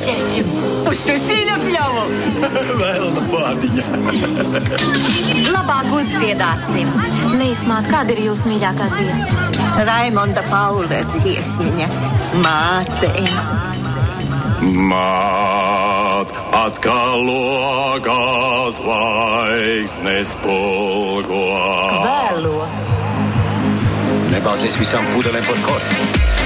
Izķersim! Uztaisīja pļauju! Vēlna bādiņa! Labāk uzdziedāsim! Leismāt, kāda ir jūsu mīļākā dziesma? Raimonda Paulēta dziesmiņa Māte. Māt, atkal logā zvaigznes spulgo. Vēlo! Nebāzies visām pudelēm par korķi.